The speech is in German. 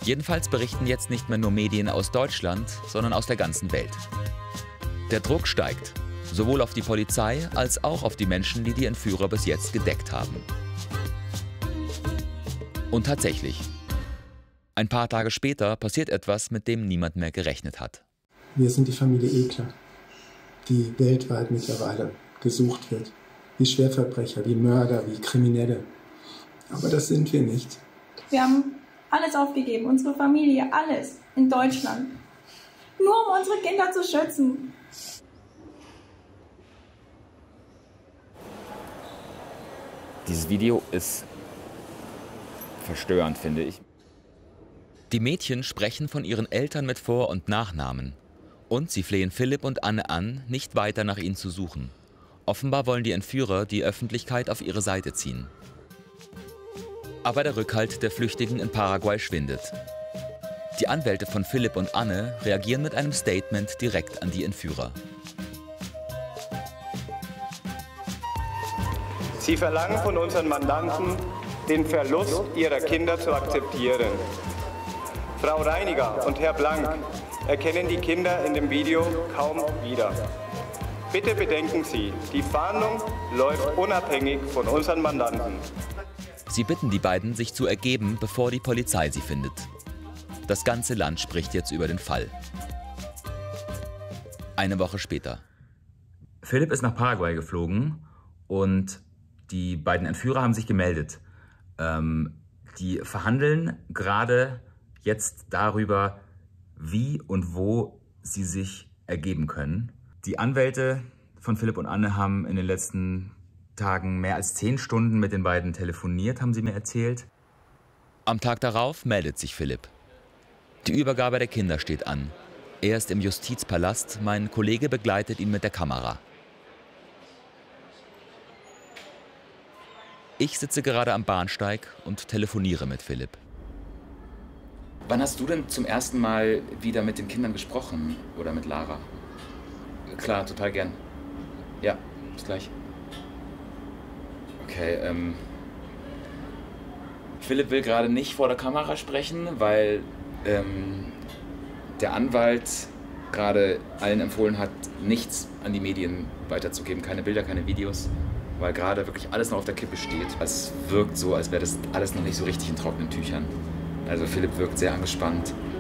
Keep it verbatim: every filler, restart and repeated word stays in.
Jedenfalls berichten jetzt nicht mehr nur Medien aus Deutschland, sondern aus der ganzen Welt. Der Druck steigt, sowohl auf die Polizei als auch auf die Menschen, die die Entführer bis jetzt gedeckt haben. Und tatsächlich, ein paar Tage später passiert etwas, mit dem niemand mehr gerechnet hat. Wir sind die Familie Ekler, die weltweit mittlerweile gesucht wird. Wie Schwerverbrecher, wie Mörder, wie Kriminelle. Aber das sind wir nicht. Wir haben alles aufgegeben, unsere Familie, alles in Deutschland. Nur um unsere Kinder zu schützen. Dieses Video ist verstörend, finde ich. Die Mädchen sprechen von ihren Eltern mit Vor- und Nachnamen. Und sie flehen Philipp und Anne an, nicht weiter nach ihnen zu suchen. Offenbar wollen die Entführer die Öffentlichkeit auf ihre Seite ziehen. Aber der Rückhalt der Flüchtigen in Paraguay schwindet. Die Anwälte von Philipp und Anne reagieren mit einem Statement direkt an die Entführer. Sie verlangen von unseren Mandanten, den Verlust ihrer Kinder zu akzeptieren. Frau Reiniger und Herr Blank erkennen die Kinder in dem Video kaum wieder. Bitte bedenken Sie, die Fahndung läuft unabhängig von unseren Mandanten. Sie bitten die beiden, sich zu ergeben, bevor die Polizei sie findet. Das ganze Land spricht jetzt über den Fall. Eine Woche später. Philipp ist nach Paraguay geflogen und die beiden Entführer haben sich gemeldet. Ähm, die verhandeln gerade jetzt darüber, wie und wo sie sich ergeben können. Die Anwälte von Philipp und Anne haben in den letzten Tagen mehr als zehn Stunden mit den beiden telefoniert, haben sie mir erzählt. Am Tag darauf meldet sich Philipp. Die Übergabe der Kinder steht an. Er ist im Justizpalast, mein Kollege begleitet ihn mit der Kamera. Ich sitze gerade am Bahnsteig und telefoniere mit Philipp. Wann hast du denn zum ersten Mal wieder mit den Kindern gesprochen oder mit Lara? Klar, total gern. Ja, bis gleich. Okay, ähm... Philipp will gerade nicht vor der Kamera sprechen, weil ähm, der Anwalt gerade allen empfohlen hat, nichts an die Medien weiterzugeben. Keine Bilder, keine Videos, weil gerade wirklich alles noch auf der Kippe steht. Es wirkt so, als wäre das alles noch nicht so richtig in trockenen Tüchern. Also Philipp wirkt sehr angespannt